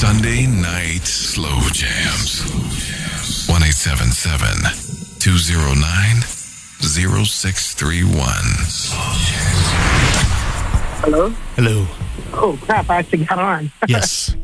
Sunday Night Slow Jams. 1-877-209-0631. Hello? Hello. Oh, crap, I actually got on. Yes.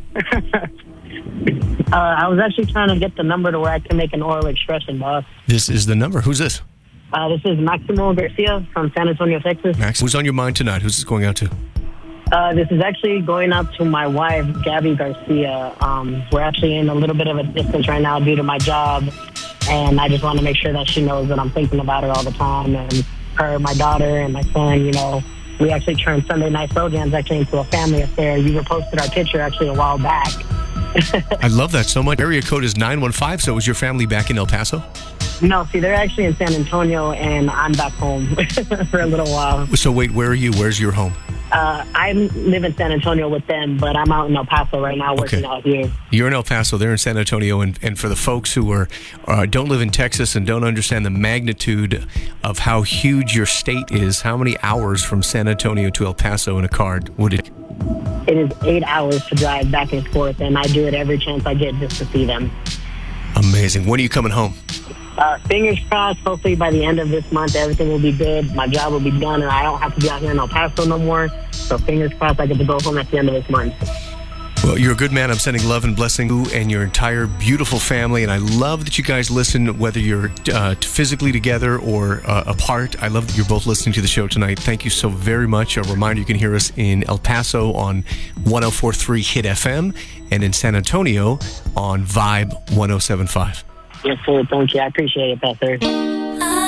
I was actually trying to get the number to where I can make an oral expression, boss. This is the number. Who's this? This is Maximo Garcia from San Antonio, Texas. Max. Who's on your mind tonight? Who's this going out to? This is actually going out to my wife, Gabby Garcia. We're actually in a little bit of a distance right now due to my job, and I just want to make sure that she knows that I'm thinking about her all the time. And her, my daughter, and my son, you know, we actually turned Sunday Night Slow Jams actually into a family affair. You reposted our picture actually a while back. I love that so much. Area code is 915, so is your family back in El Paso? No, see, they're actually in San Antonio, and I'm back home for a little while. So wait, where are you? Where's your home? I live in San Antonio with them, but I'm out in El Paso right now working out here. You're in El Paso, they're in San Antonio, and for the folks who don't live in Texas and don't understand the magnitude of how huge your state is, how many hours from San Antonio to El Paso in a car would it? It is 8 hours to drive back and forth, and I do it every chance I get just to see them. Amazing. When are you coming home? Fingers crossed, hopefully by the end of this month, everything will be good. My job will be done, and I don't have to be out here in El Paso no more. So fingers crossed I get to go home at the end of this month. Well, you're a good man. I'm sending love and blessing you and your entire beautiful family. And I love that you guys listen, whether you're physically together or apart. I love that you're both listening to the show tonight. Thank you so very much. A reminder, you can hear us in El Paso on 104.3 Hit FM and in San Antonio on Vibe 107.5. Yes, sir. Thank you. I appreciate it, Pastor.